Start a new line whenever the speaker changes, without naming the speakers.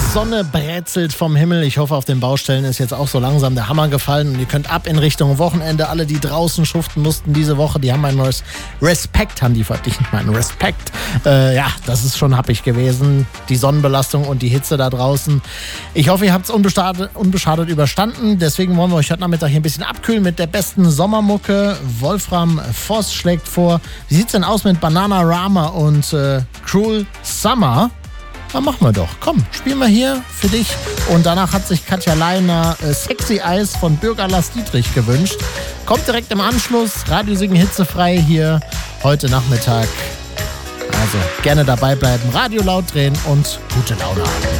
Sonne brezelt vom Himmel. Ich hoffe, auf den Baustellen ist jetzt auch so langsam der Hammer gefallen und ihr könnt ab in Richtung Wochenende. Alle, die draußen schuften mussten diese Woche, die haben einen Respekt, haben die verdient. Meinen Respekt. Ja, das ist schon happig gewesen. Die Sonnenbelastung und die Hitze da draußen. Ich hoffe, ihr habt es unbeschadet überstanden. Deswegen wollen wir euch heute Nachmittag hier ein bisschen abkühlen mit der besten Sommermucke. Wolfram Voss schlägt vor. Wie sieht's denn aus mit Bananarama und Cruel Summer? Na, machen wir doch. Komm, spielen wir hier für dich. Und danach hat sich Katja Leiner Sexy Eyes von Bürger Lars Dietrich gewünscht. Kommt direkt im Anschluss. Radio Singen hitzefrei hier heute Nachmittag. Also gerne dabei bleiben, Radio laut drehen und gute Laune haben.